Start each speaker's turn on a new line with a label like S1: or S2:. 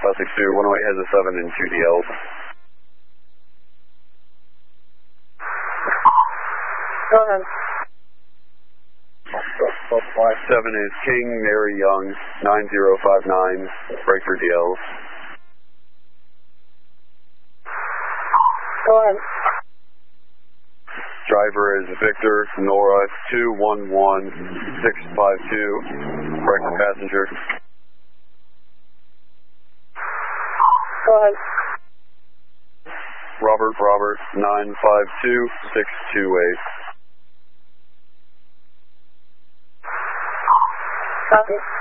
S1: Classic 2, 108 has a 7 and 2 DLs.
S2: Go ahead.
S1: 7 is King Mary Young, 9059, breaker DLs.
S2: Go ahead.
S1: Driver is Victor Nora 211652, breaker passenger.
S2: Go ahead.
S1: Robert 952628.
S2: Copy.